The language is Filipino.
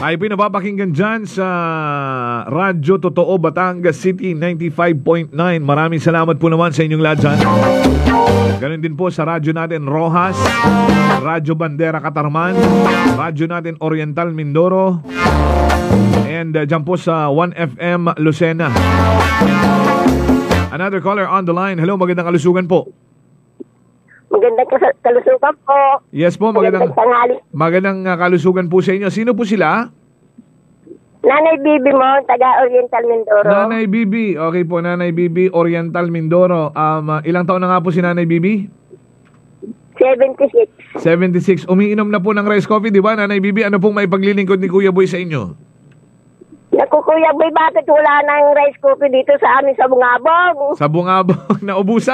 Tayo po napapakinggan dyan sa Radyo Totoo Batangas City 95.9. Maraming salamat po naman sa inyong lahat dyan. Ganun din po sa radyo natin Rojas, Radyo Bandera Katarman, radyo natin Oriental Mindoro, and dyan po sa 1FM Lucena. Another caller on the line. Hello, magandang kalusugan po. Magandang kalusugan po. Yes po, Magandang tanghali. magandang kalusugan po sa inyo. Sino po sila? Nanay Bibi mo, taga Oriental Mindoro. Nanay Bibi. Okay po, Nanay Bibi, Oriental Mindoro. Ilang taon na nga po si Nanay Bibi? 76. 76. Umiinom na po ng rice coffee, di ba, Nanay Bibi? Ano pong maipaglilingkod ni Kuya Boy sa inyo? Naku, Kuya Boy, bakit wala ng rice coffee dito sa amin sa Bungabong? Sa Bungabong, naubusan.